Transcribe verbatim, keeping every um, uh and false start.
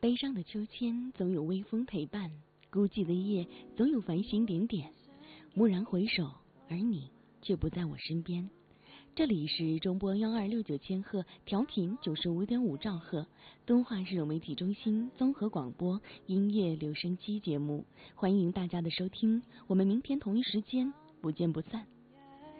悲伤的秋千总有微风陪伴，孤寂的夜总有繁星点点。蓦然回首，而你却不在我身边。这里是中波幺二六九千赫，调频九十五点五兆赫，敦化市融媒体中心综合广播音乐留声机节目，欢迎大家的收听，我们明天同一时间不见不散。